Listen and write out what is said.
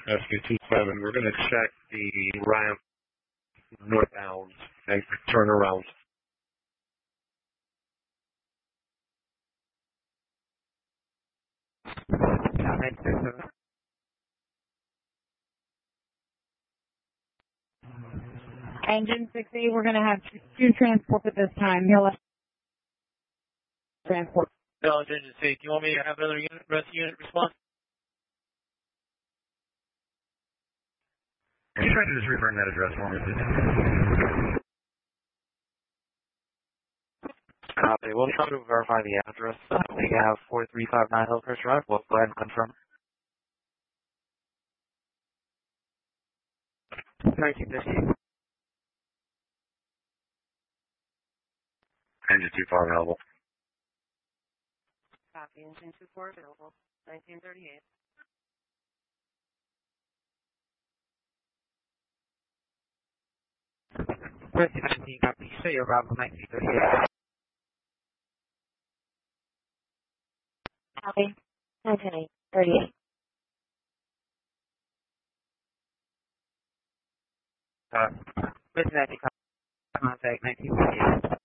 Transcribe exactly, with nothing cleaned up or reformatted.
Rescue two seven, we're going to check the ramp northbound and turn around. Engine six eight, we're going to have two transports at this time. He'll have transport. Challenge Engine six, do you want me to have another unit, rescue unit respond? Can you try to just return that address for me, please? Copy. We'll try to verify the address. Uh, we have four three five nine Hillcrest Drive. We'll go ahead and confirm. nineteen fifty. Engine two four available. Copy. Engine two four available. nineteen thirty-eight. Rescue nineteen, copy. Show your arrival nineteen thirty-eight. Copy. nineteen thirty-eight. Uh, Rescue nineteen, contact nineteen thirty-eight.